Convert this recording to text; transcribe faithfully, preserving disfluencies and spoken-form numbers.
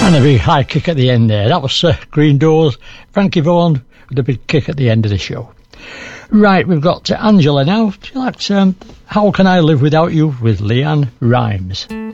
And a big high kick at the end there. That was uh, Green Doors, Frankie Vaughan with a big kick at the end of the show. Right, we've got uh, Angela now. She likes um, How Can I Live Without You with Leanne Rimes.